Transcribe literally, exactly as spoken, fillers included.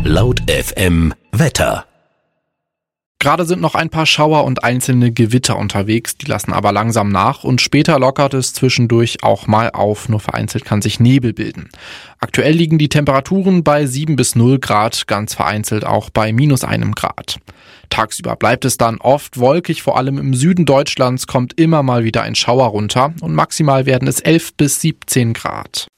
Laut F M Wetter. Gerade sind noch ein paar Schauer und einzelne Gewitter unterwegs, die lassen aber langsam nach und später lockert es zwischendurch auch mal auf, nur vereinzelt kann sich Nebel bilden. Aktuell liegen die Temperaturen bei sieben bis null Grad, ganz vereinzelt auch bei minus einem Grad. Tagsüber bleibt es dann oft wolkig, vor allem im Süden Deutschlands kommt immer mal wieder ein Schauer runter und maximal werden es elf bis siebzehn Grad.